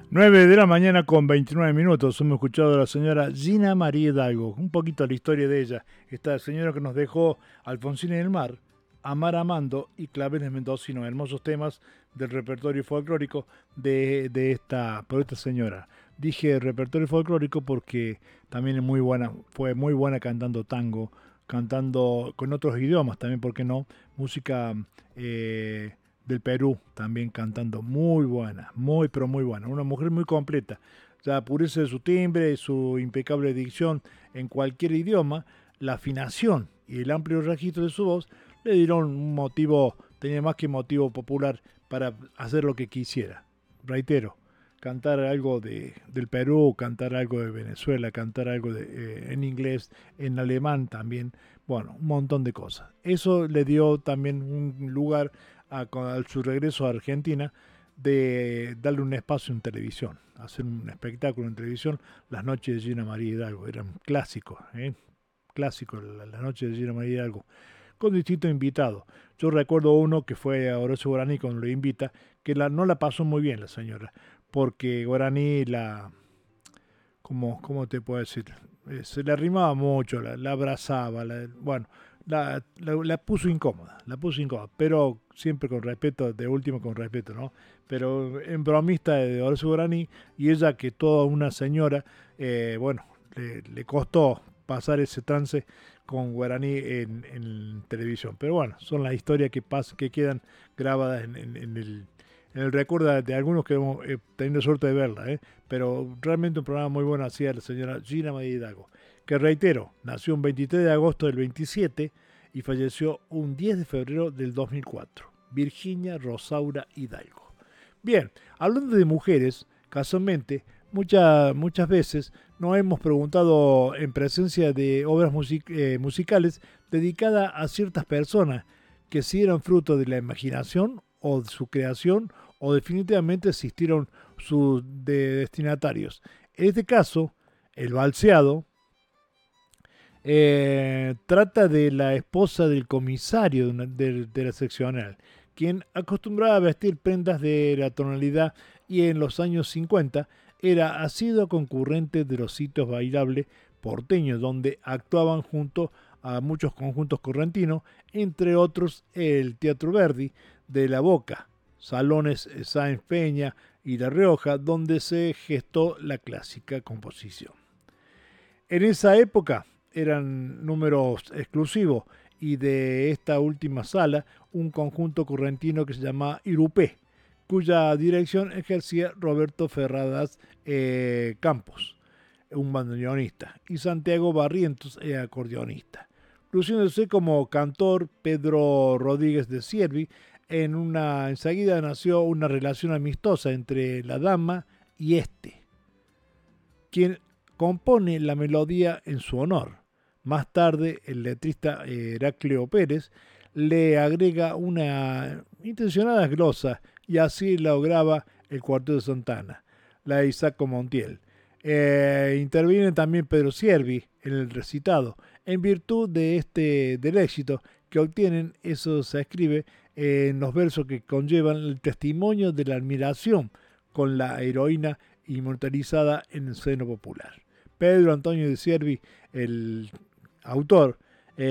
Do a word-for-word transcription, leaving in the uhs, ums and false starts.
Nueve de la mañana con veintinueve minutos. Hemos escuchado a la señora Gina María Hidalgo. Un poquito la historia de ella. Esta señora que nos dejó Alfonsina en el mar, Amar Amando y Claveles Mendocino. Hermosos temas del repertorio folclórico de, de esta, por esta señora. Dije repertorio folclórico porque también es muy buena, fue muy buena cantando tango, cantando con otros idiomas también, ¿por qué no? Música eh, del Perú también cantando, muy buena, muy pero muy buena, una mujer muy completa, la pureza de su timbre, su impecable dicción en cualquier idioma, la afinación y el amplio registro de su voz le dieron un motivo, tenía más que motivo popular para hacer lo que quisiera. Reitero, cantar algo de, del Perú, cantar algo de Venezuela, cantar algo de, eh, en inglés, en alemán también, bueno, un montón de cosas. Eso le dio también un lugar a, a su regreso a Argentina de darle un espacio en televisión, hacer un espectáculo en televisión, Las noches de Gina María Hidalgo, eran clásicos, ¿eh? Clásicos, Las la noches de Gina María Hidalgo, con distintos invitados. Yo recuerdo uno que fue a Horacio Guaraní cuando lo invita, que la, no la pasó muy bien la señora, porque Guaraní la, ¿cómo, cómo te puedo decir? Eh, se le arrimaba mucho, la, la abrazaba, la, bueno, la, la, la, puso incómoda, la puso incómoda, pero siempre con respeto, de último con respeto, ¿no? Pero en bromista de Horacio Guaraní, y ella que toda una señora, eh, bueno, le, le costó pasar ese trance con Guaraní en, en televisión. Pero bueno, son las historias que, pas, que quedan grabadas en, en, en el en el recuerdo de, de algunos que hemos eh, tenido suerte de verla, ¿eh? Pero realmente un programa muy bueno hacía la señora Gina María Hidalgo, que reitero, nació un veintitrés de agosto del veintisiete y falleció un diez de febrero del dos mil cuatro. Virginia Rosaura Hidalgo. Bien, hablando de mujeres, casualmente, muchas, muchas veces nos hemos preguntado en presencia de obras music eh, musicales dedicadas a ciertas personas que si eran fruto de la imaginación o de su creación o definitivamente existieron sus de destinatarios. En este caso, el balseado eh, trata de la esposa del comisario de, una, de, de la seccional, quien acostumbraba a vestir prendas de la tonalidad y en los años cincuenta era asiduo concurrente de los sitios bailables porteños, donde actuaban junto a muchos conjuntos correntinos, entre otros el Teatro Verdi de La Boca, Salones Sáenz Peña y La Rioja, donde se gestó la clásica composición. En esa época eran números exclusivos y de esta última sala un conjunto correntino que se llamaba Irupé, cuya dirección ejercía Roberto Ferradas eh, Campos, un bandoneonista, y Santiago Barrientos, eh, acordeonista. Luciéndose como cantor Pedro Rodríguez de Siervi, en una, enseguida nació una relación amistosa entre la dama y este, quien compone la melodía en su honor. Más tarde, el letrista Heraclio Pérez le agrega una intencionada glosa y así la graba el Cuarteto de Santana, la de Isaco Montiel. Eh, interviene también Pedro Siervi en el recitado. En virtud de este, del éxito que obtienen, eso se escribe en los versos que conllevan el testimonio de la admiración con la heroína inmortalizada en el seno popular. Pedro Antonio de Siervi, el autor,